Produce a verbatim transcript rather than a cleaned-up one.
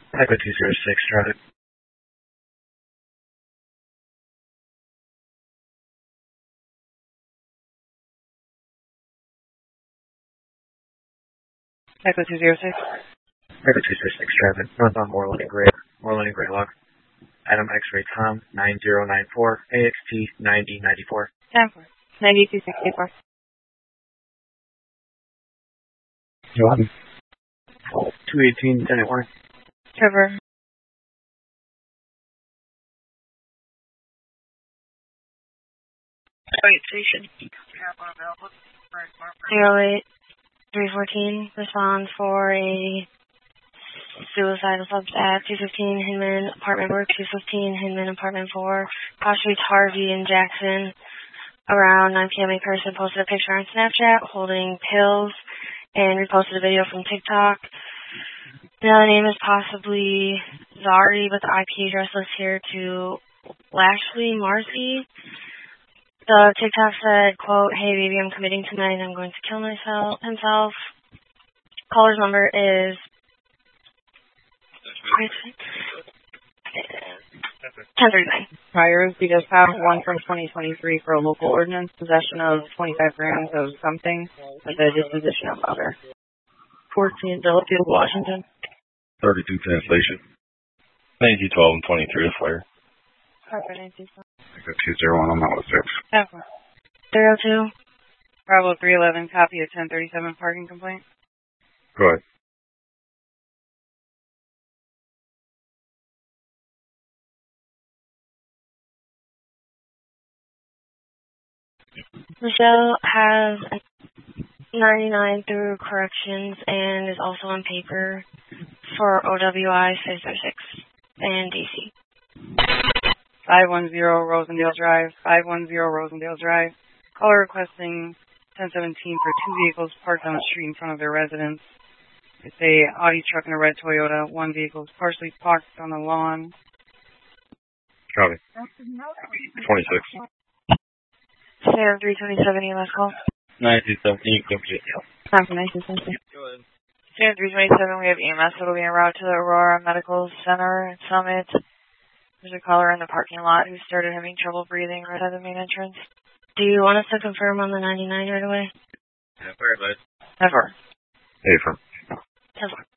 Echo two zero six, traffic. Echo two zero six. Echo two zero six, traffic. Northbound Moreland and Gray, Moreland and Greylock. Adam X-ray Tom nine zero nine four, A X T ninety ninety-four. ten four. ninety-two sixty-four. Johan. two eighteen, Senate one. Trevor. Wait, station. zero eight three fourteen responds for a suicidal subs at two fifteen Hinman Apartment four, two fifteen Hinman Apartment four. Possibly Harvey and Jackson. Around nine p.m. a person posted a picture on Snapchat holding pills and reposted a video from TikTok. Now the name is possibly Zari, but the I P address lists here to Lashley Marcy. The TikTok said, quote, "Hey baby, I'm committing tonight. I'm going to kill myself." Himself. Caller's number is ten thirty-nine. Priors, we just have one from twenty twenty-three for a local ordinance, possession of twenty-five grams of something with a disposition of other. fourteen, Delafield, Washington. thirty-two, translation. ninety-two twelve and twenty-three, fire. Harper, ninety-two. I got two zero one on that with six. ten four. zero two. Bravo three eleven, copy of ten thirty-seven parking complaint. Go ahead. Michelle has ninety-nine through corrections and is also on paper for O W I six oh six and D C. five one zero Rosendale Drive, five one zero Rosendale Drive. Caller requesting ten seventeen for two vehicles parked on the street in front of their residence. It's a Audi truck and a red Toyota. One vehicle is partially parked on the lawn. Copy. twenty-six. Sam three twenty-seven, E M S call. ninety-two seventeen, complete. Time for nineteen seventeen. Go ahead. Sam three twenty-seven, we have E M S that'll be en route to the Aurora Medical Center in Summit. There's a caller in the parking lot who started having trouble breathing right at the main entrance. Do you want us to confirm on the ninety-nine right away? Yeah, fire advice. Never. Hey, from. Never.